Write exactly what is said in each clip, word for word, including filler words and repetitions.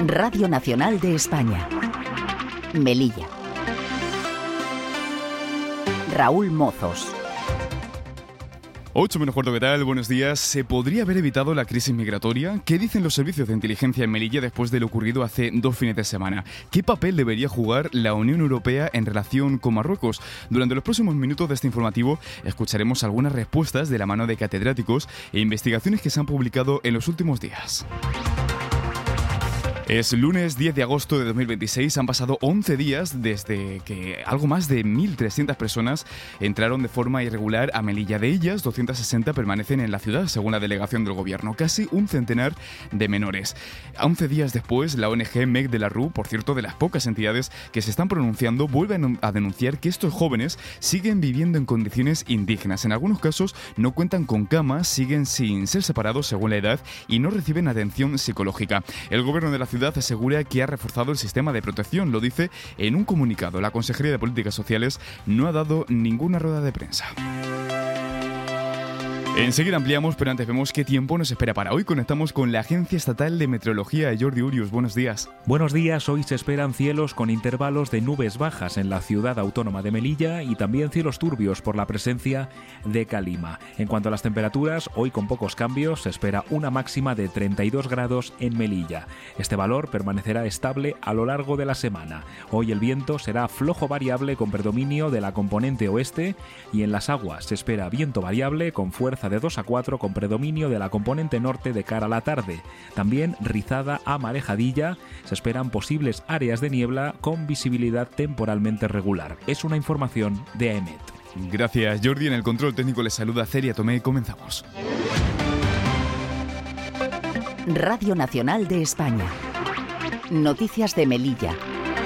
Radio Nacional de España. Melilla. Raúl Mozos. ocho menos cuarto, ¿qué tal? Buenos días. ¿Se podría haber evitado la crisis migratoria? ¿Qué dicen los servicios de inteligencia en Melilla después de lo ocurrido hace dos fines de semana? ¿Qué papel debería jugar la Unión Europea en relación con Marruecos? Durante los próximos minutos de este informativo escucharemos algunas respuestas de la mano de catedráticos e investigaciones que se han publicado en los últimos días. Es lunes diez de agosto de dos mil veintiséis, han pasado once días desde que algo más de mil trescientas personas entraron de forma irregular a Melilla. De ellas, doscientas sesenta permanecen en la ciudad, según la delegación del gobierno, casi un centenar de menores. once días después, la O N G Mec de la Rue, por cierto, de las pocas entidades que se están pronunciando, vuelven a denunciar que estos jóvenes siguen viviendo en condiciones indignas. En algunos casos no cuentan con camas, siguen sin ser separados según la edad y no reciben atención psicológica. El gobierno de la ciudad asegura que ha reforzado el sistema de protección, lo dice en un comunicado. La Consejería de Políticas Sociales no ha dado ninguna rueda de prensa. Enseguida ampliamos, pero antes vemos qué tiempo nos espera para hoy. Conectamos con la Agencia Estatal de Meteorología. Jordi Urius, buenos días. Buenos días. Hoy se esperan cielos con intervalos de nubes bajas en la ciudad autónoma de Melilla y también cielos turbios por la presencia de calima. En cuanto a las temperaturas, hoy con pocos cambios, se espera una máxima de treinta y dos grados en Melilla. Este valor permanecerá estable a lo largo de la semana. Hoy el viento será flojo variable con predominio de la componente oeste y en las aguas se espera viento variable con fuerza de dos a cuatro con predominio de la componente norte de cara a la tarde. También rizada a marejadilla, se esperan posibles áreas de niebla con visibilidad temporalmente regular. Es una información de A E M E T. Gracias, Jordi. En el control técnico les saluda Celia Tomé. Comenzamos. Radio Nacional de España. Noticias de Melilla.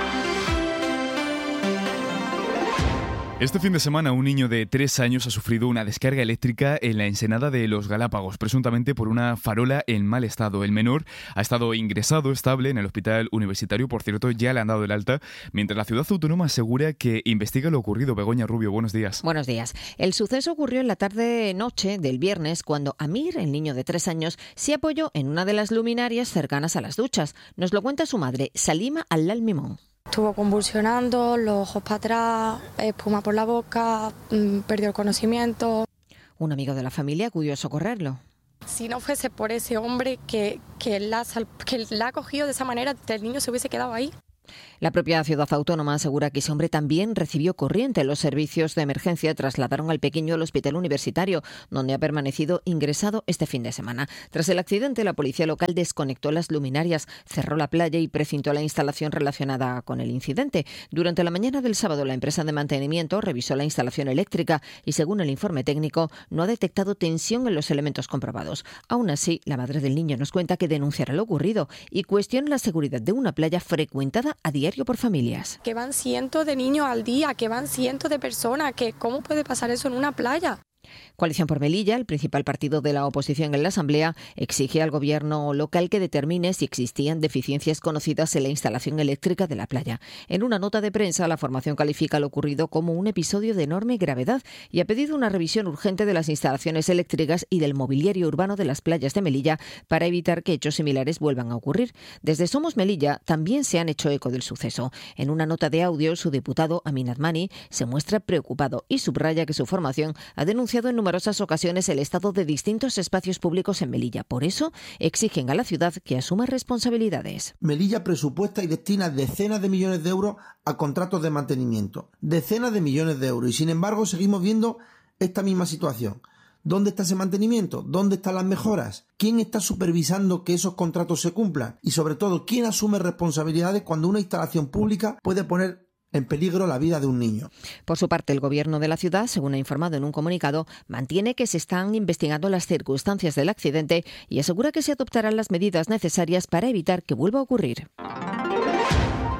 Este fin de semana un niño de tres años ha sufrido una descarga eléctrica en la ensenada de Los Galápagos, presuntamente por una farola en mal estado. El menor ha estado ingresado estable en el hospital universitario, por cierto, ya le han dado el alta, mientras la ciudad autónoma asegura que investiga lo ocurrido. Begoña Rubio, buenos días. Buenos días. El suceso ocurrió en la tarde-noche del viernes cuando Amir, el niño de tres años, se apoyó en una de las luminarias cercanas a las duchas. Nos lo cuenta su madre, Salima Al-Lalmimón. Estuvo convulsionando, los ojos para atrás, espuma por la boca, perdió el conocimiento. Un amigo de la familia acudió a socorrerlo. Si no fuese por ese hombre que, que, la, que la ha cogido de esa manera, el niño se hubiese quedado ahí. La propia ciudad autónoma asegura que ese hombre también recibió corriente. Los servicios de emergencia trasladaron al pequeño al hospital universitario, donde ha permanecido ingresado este fin de semana. Tras el accidente, la policía local desconectó las luminarias, cerró la playa y precintó la instalación relacionada con el incidente. Durante la mañana del sábado, la empresa de mantenimiento revisó la instalación eléctrica y, según el informe técnico, no ha detectado tensión en los elementos comprobados. Aún así, la madre del niño nos cuenta que denunciará lo ocurrido y cuestiona la seguridad de una playa frecuentada a diario por familias. Que van cientos de niños al día, que van cientos de personas, que ¿cómo puede pasar eso en una playa? Coalición por Melilla, el principal partido de la oposición en la Asamblea, exige al gobierno local que determine si existían deficiencias conocidas en la instalación eléctrica de la playa. En una nota de prensa, la formación califica lo ocurrido como un episodio de enorme gravedad y ha pedido una revisión urgente de las instalaciones eléctricas y del mobiliario urbano de las playas de Melilla para evitar que hechos similares vuelvan a ocurrir. Desde Somos Melilla también se han hecho eco del suceso. En una nota de audio, su diputado, Amin Admani, se muestra preocupado y subraya que su formación ha denunciado en numerosas ocasiones el estado de distintos espacios públicos en Melilla. Por eso, exigen a la ciudad que asuma responsabilidades. Melilla presupuesta y destina decenas de millones de euros a contratos de mantenimiento. Decenas de millones de euros. Y sin embargo, seguimos viendo esta misma situación. ¿Dónde está ese mantenimiento? ¿Dónde están las mejoras? ¿Quién está supervisando que esos contratos se cumplan? Y sobre todo, ¿quién asume responsabilidades cuando una instalación pública puede poner en peligro la vida de un niño? Por su parte, el gobierno de la ciudad, según ha informado en un comunicado, mantiene que se están investigando las circunstancias del accidente y asegura que se adoptarán las medidas necesarias para evitar que vuelva a ocurrir.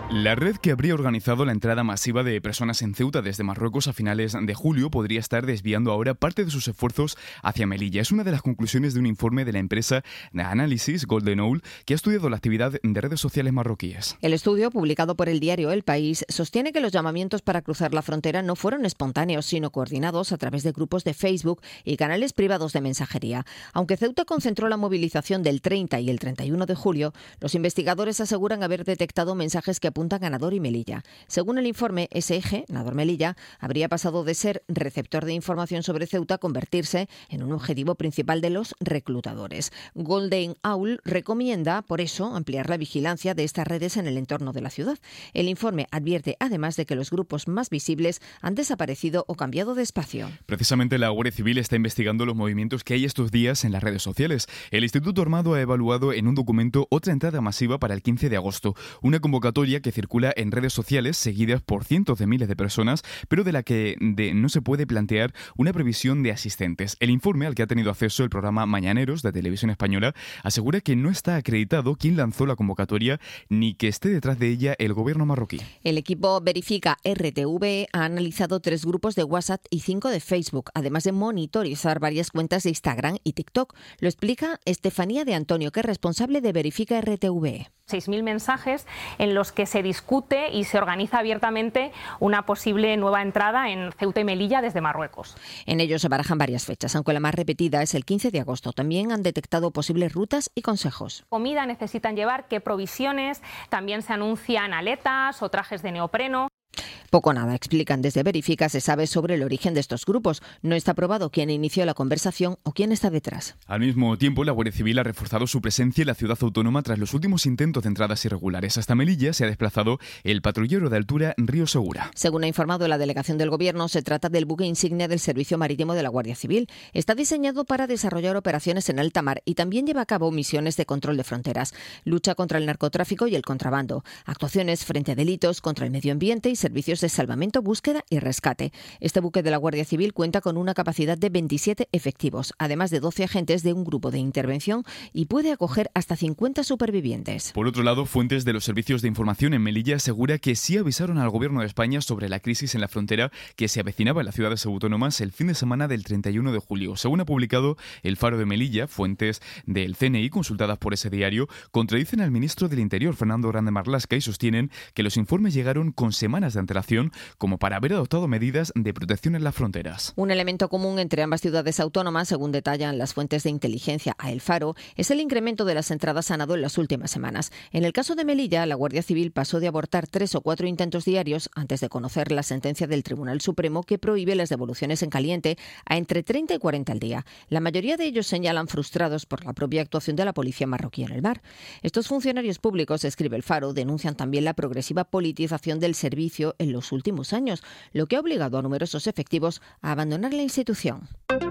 La red que habría organizado la entrada masiva de personas en Ceuta desde Marruecos a finales de julio podría estar desviando ahora parte de sus esfuerzos hacia Melilla. Es una de las conclusiones de un informe de la empresa de análisis Golden Owl que ha estudiado la actividad de redes sociales marroquíes. El estudio, publicado por el diario El País, sostiene que los llamamientos para cruzar la frontera no fueron espontáneos, sino coordinados a través de grupos de Facebook y canales privados de mensajería. Aunque Ceuta concentró la movilización del treinta y el treinta y uno de julio, los investigadores aseguran haber detectado mensajes que apuntan a Nador y Melilla. Según el informe, ese eje, Nador-Melilla, habría pasado de ser receptor de información sobre Ceuta a convertirse en un objetivo principal de los reclutadores. Golden Owl recomienda, por eso, ampliar la vigilancia de estas redes en el entorno de la ciudad. El informe advierte, además, de que los grupos más visibles han desaparecido o cambiado de espacio. Precisamente la Guardia Civil está investigando los movimientos que hay estos días en las redes sociales. El Instituto Armado ha evaluado en un documento otra entrada masiva para el quince de agosto, una convocatoria que circula en redes sociales seguidas por cientos de miles de personas, pero de la que de, no se puede plantear una previsión de asistentes. El informe al que ha tenido acceso el programa Mañaneros de Televisión Española asegura que no está acreditado quién lanzó la convocatoria ni que esté detrás de ella el gobierno marroquí. El equipo Verifica R T V ha analizado tres grupos de WhatsApp y cinco de Facebook, además de monitorizar varias cuentas de Instagram y TikTok. Lo explica Estefanía de Antonio, que es responsable de Verifica R T V. seis mil mensajes en los que se discute y se organiza abiertamente una posible nueva entrada en Ceuta y Melilla desde Marruecos. En ellos se barajan varias fechas, aunque la más repetida es el quince de agosto. También han detectado posibles rutas y consejos. Comida necesitan llevar, qué provisiones, también se anuncian aletas o trajes de neopreno. Poco o nada, explican desde Verifica, se sabe sobre el origen de estos grupos. No está probado quién inició la conversación o quién está detrás. Al mismo tiempo, la Guardia Civil ha reforzado su presencia en la ciudad autónoma tras los últimos intentos de entradas irregulares. Hasta Melilla se ha desplazado el patrullero de altura Río Segura. Según ha informado la delegación del Gobierno, se trata del buque insignia del Servicio Marítimo de la Guardia Civil. Está diseñado para desarrollar operaciones en alta mar y también lleva a cabo misiones de control de fronteras, lucha contra el narcotráfico y el contrabando, actuaciones frente a delitos contra el medio ambiente y servicios de salvamento, búsqueda y rescate. Este buque de la Guardia Civil cuenta con una capacidad de veintisiete efectivos, además de doce agentes de un grupo de intervención, y puede acoger hasta cincuenta supervivientes. Por otro lado, fuentes de los servicios de información en Melilla asegura que sí avisaron al Gobierno de España sobre la crisis en la frontera que se avecinaba en las ciudades autónomas el fin de semana del treinta y uno de julio. Según ha publicado El Faro de Melilla, fuentes del C N I consultadas por ese diario contradicen al ministro del Interior, Fernando Grande Marlaska, y sostienen que los informes llegaron con semanas de antelación como para haber adoptado medidas de protección en las fronteras. Un elemento común entre ambas ciudades autónomas, según detallan las fuentes de inteligencia a El Faro, es el incremento de las entradas a Nado en las últimas semanas. En el caso de Melilla, la Guardia Civil pasó de abortar tres o cuatro intentos diarios antes de conocer la sentencia del Tribunal Supremo que prohíbe las devoluciones en caliente a entre treinta y cuarenta al día. La mayoría de ellos señalan frustrados por la propia actuación de la policía marroquí en el mar. Estos funcionarios públicos, escribe El Faro, denuncian también la progresiva politización del servicio en los últimos años, lo que ha obligado a numerosos efectivos a abandonar la institución.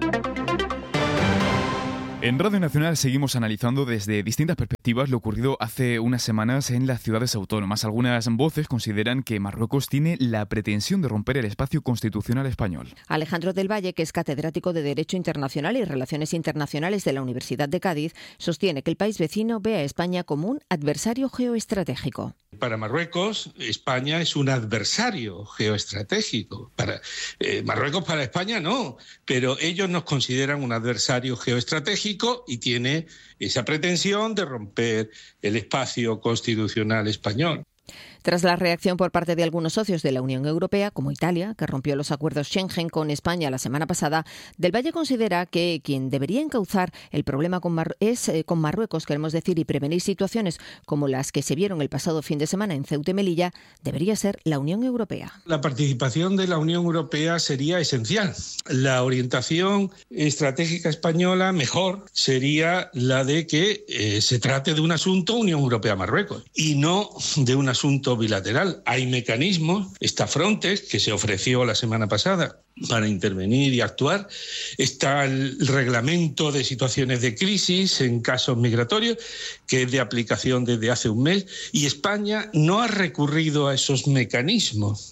En Radio Nacional seguimos analizando desde distintas perspectivas lo ocurrido hace unas semanas en las ciudades autónomas. Algunas voces consideran que Marruecos tiene la pretensión de romper el espacio constitucional español. Alejandro del Valle, que es catedrático de Derecho Internacional y Relaciones Internacionales de la Universidad de Cádiz, sostiene que el país vecino ve a España como un adversario geoestratégico. Para Marruecos, España es un adversario geoestratégico. Para eh, Marruecos, para España no, pero ellos nos consideran un adversario geoestratégico y tiene esa pretensión de romper el espacio constitucional español. Tras la reacción por parte de algunos socios de la Unión Europea, como Italia, que rompió los acuerdos Schengen con España la semana pasada, Del Valle considera que quien debería encauzar el problema con Mar- es eh, con Marruecos, queremos decir, y prevenir situaciones como las que se vieron el pasado fin de semana en Ceuta y Melilla, debería ser la Unión Europea. La participación de la Unión Europea sería esencial. La orientación estratégica española mejor sería la de que eh, se trate de un asunto Unión Europea-Marruecos y no de un asunto bilateral. Hay mecanismos, está Frontex, que se ofreció la semana pasada para intervenir y actuar, está el reglamento de situaciones de crisis en casos migratorios, que es de aplicación desde hace un mes, y España no ha recurrido a esos mecanismos.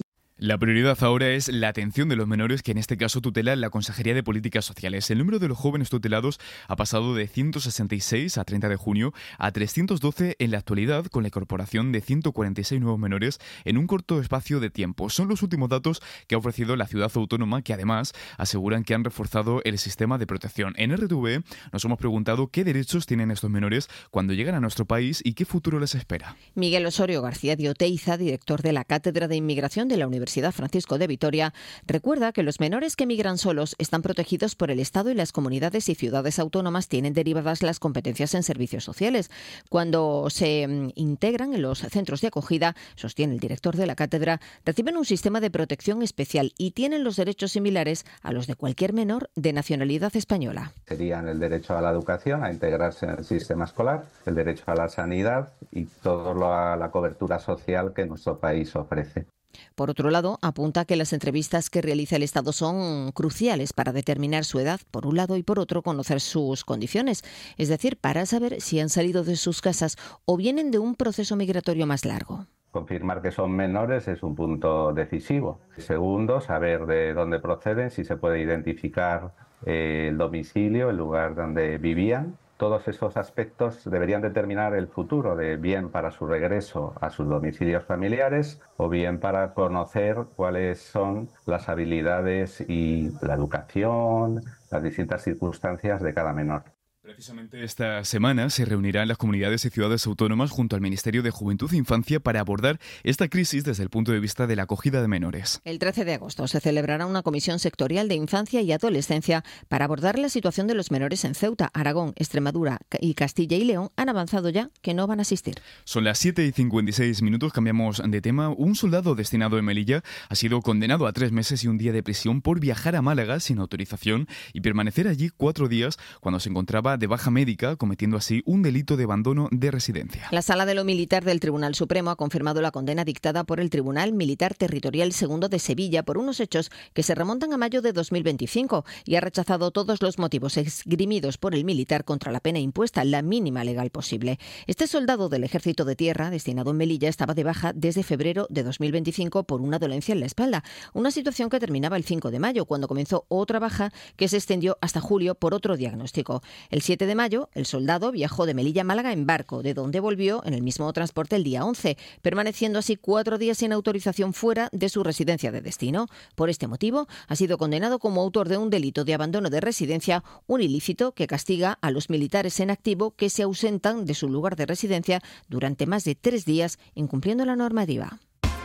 La prioridad ahora es la atención de los menores, que en este caso tutela la Consejería de Políticas Sociales. El número de los jóvenes tutelados ha pasado de ciento sesenta y seis a treinta de junio a trescientos doce en la actualidad, con la incorporación de ciento cuarenta y seis nuevos menores en un corto espacio de tiempo. Son los últimos datos que ha ofrecido la ciudad autónoma, que además aseguran que han reforzado el sistema de protección. En R T V nos hemos preguntado qué derechos tienen estos menores cuando llegan a nuestro país y qué futuro les espera. Miguel Osorio García de Oteiza, director de la Cátedra de Inmigración de la Universidad Francisco de Vitoria, recuerda que los menores que migran solos están protegidos por el Estado y las comunidades y ciudades autónomas tienen derivadas las competencias en servicios sociales. Cuando se integran en los centros de acogida, sostiene el director de la cátedra, reciben un sistema de protección especial y tienen los derechos similares a los de cualquier menor de nacionalidad española. Serían el derecho a la educación, a integrarse en el sistema escolar, el derecho a la sanidad y toda la cobertura social que nuestro país ofrece. Por otro lado, apunta que las entrevistas que realiza el Estado son cruciales para determinar su edad, por un lado, y por otro, conocer sus condiciones, es decir, para saber si han salido de sus casas o vienen de un proceso migratorio más largo. Confirmar que son menores es un punto decisivo. Segundo, saber de dónde proceden, si se puede identificar eh, el domicilio, el lugar donde vivían. Todos esos aspectos deberían determinar el futuro, de bien para su regreso a sus domicilios familiares o bien para conocer cuáles son las habilidades y la educación, las distintas circunstancias de cada menor. Precisamente esta semana se reunirán las comunidades y ciudades autónomas junto al Ministerio de Juventud e Infancia para abordar esta crisis desde el punto de vista de la acogida de menores. El trece de agosto se celebrará una comisión sectorial de infancia y adolescencia para abordar la situación de los menores en Ceuta. Aragón, Extremadura y Castilla y León han avanzado ya que no van a asistir. Son las siete y cincuenta y seis minutos, cambiamos de tema. Un soldado destinado en Melilla ha sido condenado a tres meses y un día de prisión por viajar a Málaga sin autorización y permanecer allí cuatro días cuando se encontraba de baja médica, cometiendo así un delito de abandono de residencia. La Sala de lo Militar del Tribunal Supremo ha confirmado la condena dictada por el Tribunal Militar Territorial segundo de Sevilla por unos hechos que se remontan a mayo de dos mil veinticinco y ha rechazado todos los motivos esgrimidos por el militar contra la pena impuesta, la mínima legal posible. Este soldado del Ejército de Tierra, destinado en Melilla, estaba de baja desde febrero de dos mil veinticinco por una dolencia en la espalda, una situación que terminaba el cinco de mayo, cuando comenzó otra baja que se extendió hasta julio por otro diagnóstico. El siete de mayo, el soldado viajó de Melilla a Málaga en barco, de donde volvió en el mismo transporte el día once, permaneciendo así cuatro días sin autorización fuera de su residencia de destino. Por este motivo, ha sido condenado como autor de un delito de abandono de residencia, un ilícito que castiga a los militares en activo que se ausentan de su lugar de residencia durante más de tres días, incumpliendo la normativa.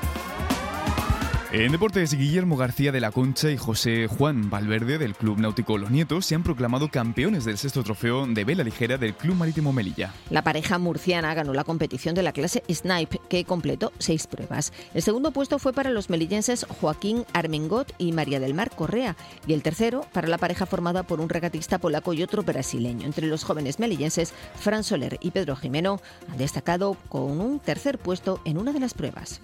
En deportes, Guillermo García de la Concha y José Juan Valverde del Club Náutico Los Nietos se han proclamado campeones del sexto trofeo de vela ligera del Club Marítimo Melilla. La pareja murciana ganó la competición de la clase Snipe, que completó seis pruebas. El segundo puesto fue para los melillenses Joaquín Armengot y María del Mar Correa, y el tercero para la pareja formada por un regatista polaco y otro brasileño. Entre los jóvenes melillenses, Fran Soler y Pedro Jimeno han destacado con un tercer puesto en una de las pruebas.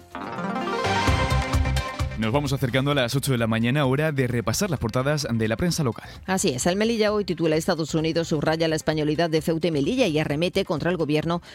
Nos vamos acercando a las ocho de la mañana, hora de repasar las portadas de la prensa local. Así es, el Melilla hoy titula: Estados Unidos subraya la españolidad de Ceuta y Melilla y arremete contra el gobierno